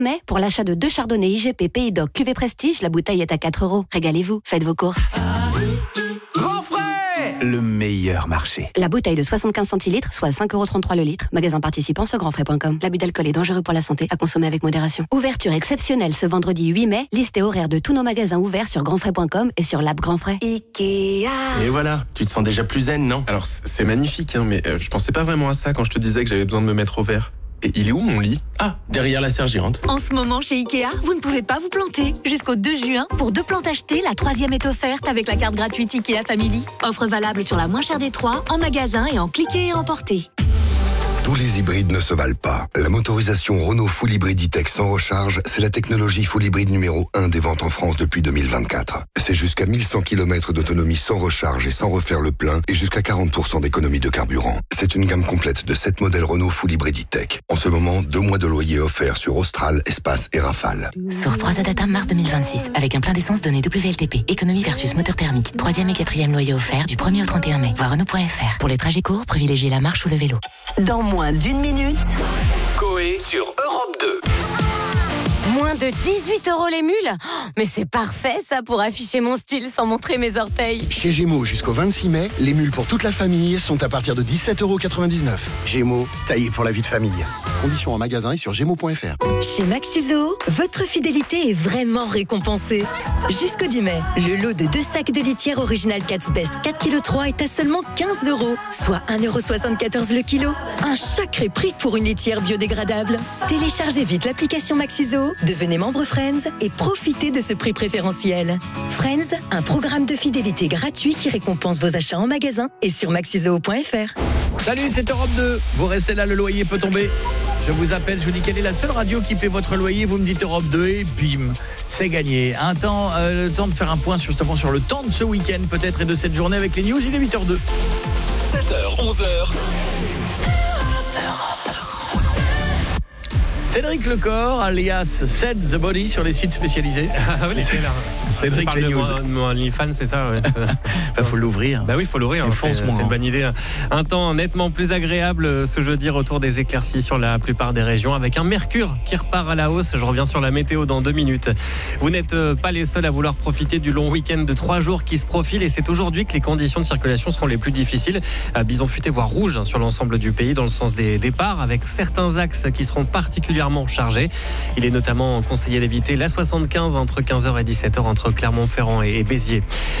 Mais pour l'achat de 2 chardonnays IGP Pays d'Oc cuvée Prestige, la bouteille est à 4 €. Régalez-vous, faites vos courses. Grand frais, le meilleur marché. La bouteille de 75 centilitres, soit 5,33 € le litre. Magasin participant sur grandfrais.com. L'abus d'alcool est dangereux pour la santé, à consommer avec modération. Ouverture exceptionnelle ce vendredi 8 mai. Liste et horaire de tous nos magasins ouverts sur grandfrais.com et sur l'app Grand Frais. Ikea. Et voilà, tu te sens déjà plus zen, non? Alors c'est magnifique, mais je pensais pas vraiment à ça quand je te disais que j'avais besoin de me mettre au vert. Et il est où mon lit? Ah, derrière la sergérante. En ce moment, chez Ikea, vous ne pouvez pas vous planter. Jusqu'au 2 juin, pour 2 plantes achetées, la 3e est offerte avec la carte gratuite Ikea Family. Offre valable sur la moins chère des 3, en magasin et en cliquer et emporter. Tous les hybrides ne se valent pas. La motorisation Renault Full Hybrid E-Tech sans recharge, c'est la technologie Full Hybrid numéro 1 des ventes en France depuis 2024. C'est jusqu'à 1100 km d'autonomie sans recharge et sans refaire le plein et jusqu'à 40% d'économie de carburant. C'est une gamme complète de 7 modèles Renault Full Hybrid E-Tech. En ce moment, 2 mois de loyer offerts sur Austral, Espace et Rafale. Source 3 Data mars 2026. Avec un plein d'essence donné WLTP. Économie versus moteur thermique. 3e et 4e loyer offert du 1er au 31 mai. Voir Renault.fr. Pour les trajets courts, privilégiez la marche ou le vélo. Dans moins d'1 minute. Coé sur Europe 2. Moins de 18 € les mules. Mais c'est parfait ça pour afficher mon style sans montrer mes orteils. Chez Gémeaux, jusqu'au 26 mai, les mules pour toute la famille sont à partir de 17,99 €. Gémeaux, taillé pour la vie de famille. Conditions en magasin et sur gémeaux.fr. Chez Maxiso, votre fidélité est vraiment récompensée. Jusqu'au 10 mai, le lot de 2 sacs de litière original Cat's Best 4,3 kg est à seulement 15 €, soit 1,74 € le kilo. Un sacré prix pour une litière biodégradable. Téléchargez vite l'application Maxiso, devenez membre Friends et profitez de ce prix préférentiel. Friends, un programme de fidélité gratuit qui récompense vos achats en magasin et sur maxiso.fr. Salut, c'est Europe 2. Vous restez là, le loyer peut tomber. Je vous appelle, je vous dis quelle est la seule radio qui paie votre loyer. Vous me dites Europe 2 et bim, c'est gagné. Le temps de faire un point justement sur le temps de ce week-end peut-être et de cette journée avec les news. Il est 8h02. 7h, 11h. Cédric Lecor, alias Set the Body sur les sites spécialisés. Ah oui, c'est là. Cédric, les news. Mon OnlyFans, c'est ça, ouais. Faut l'ouvrir. Bah oui, faut l'ouvrir. C'est une bonne idée. Un temps nettement plus agréable ce jeudi, retour des éclaircies sur la plupart des régions avec un mercure qui repart à la hausse. Je reviens sur la météo dans 2 minutes. Vous n'êtes pas les seuls à vouloir profiter du long week-end de 3 jours qui se profile et c'est aujourd'hui que les conditions de circulation seront les plus difficiles. Bison futé, voire rouge sur l'ensemble du pays dans le sens des départs avec certains axes qui seront particulièrement chargé. Il est notamment conseillé d'éviter la 75 entre 15h et 17h entre Clermont-Ferrand et Béziers.